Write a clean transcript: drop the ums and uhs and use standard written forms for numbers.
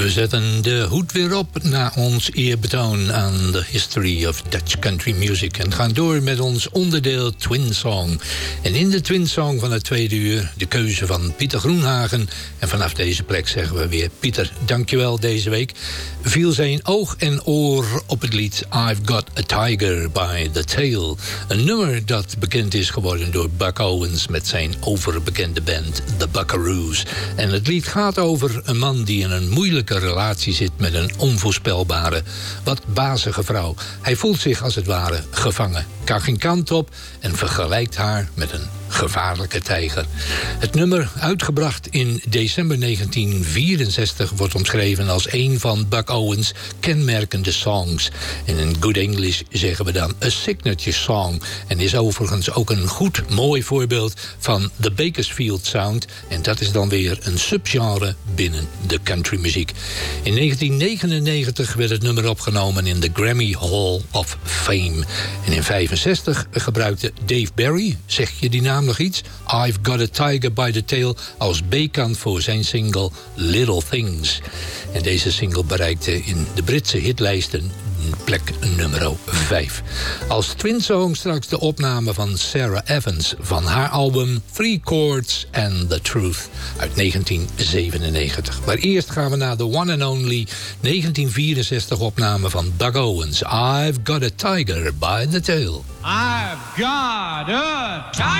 We zetten de hoed weer op na ons eerbetoon aan de history of Dutch country music en gaan door met ons onderdeel Twin Song. En in de Twin Song van het tweede uur de keuze van Pieter Groenhagen. En vanaf deze plek zeggen we weer: Pieter, dankjewel deze week. Viel zijn oog en oor op het lied I've Got a Tiger by the Tail. Een nummer dat bekend is geworden door Buck Owens met zijn overbekende band The Buckaroos. En het lied gaat over een man die in een moeilijke relatie zit met een onvoorspelbare, wat bazige vrouw. Hij voelt zich als het ware gevangen, kan geen kant op en vergelijkt haar met een gevaarlijke tijger. Het nummer, uitgebracht in december 1964, wordt omschreven als een van Buck Owens' kenmerkende songs. En in good English zeggen we dan a signature song. En is overigens ook een goed, mooi voorbeeld van de Bakersfield Sound. En dat is dan weer een subgenre binnen de countrymuziek. In 1999 werd het nummer opgenomen in de Grammy Hall of Fame. En in 1965 gebruikte Dave Barry, zeg je die naam nog iets? I've Got a Tiger by the Tail als B-kant voor zijn single Little Things. En deze single bereikte in de Britse hitlijsten plek nummer 5. Als Twin Song straks de opname van Sarah Evans van haar album Three Chords and the Truth uit 1997. Maar eerst gaan we naar de one and only 1964 opname van Buck Owens. I've Got a Tiger by the Tail. I've got a tiger.